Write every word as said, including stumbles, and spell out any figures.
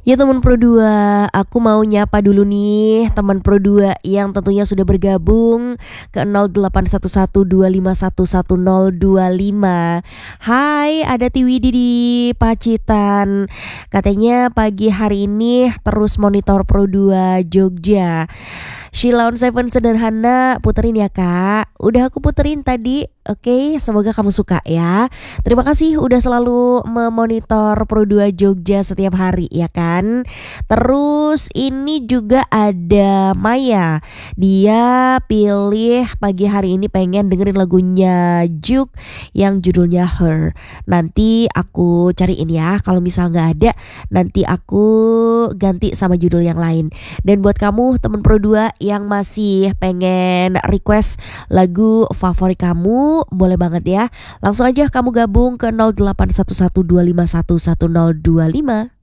Ya teman Pro dua, aku mau nyapa dulu nih teman Pro dua yang tentunya sudah bergabung ke nol delapan satu satu dua lima satu satu nol dua lima. Hai, ada Tiwidi di Pacitan. Katanya pagi hari ini terus monitor Pro dua Jogja. Sheila on Seven sederhana puterin ya kak. Udah aku puterin tadi. Oke, semoga kamu suka ya. Terima kasih udah selalu memonitor Pro dua Jogja setiap hari ya kan. Terus ini juga ada Maya. Dia pilih pagi hari ini pengen dengerin lagunya Juk yang judulnya Her. Nanti aku cariin ya. Kalau misal nggak ada, nanti aku ganti sama judul yang lain. Dan buat kamu temen Pro dua yang masih pengen request lagu favorit kamu, boleh banget ya. Langsung aja kamu gabung ke nol delapan satu satu dua lima satu satu nol dua lima.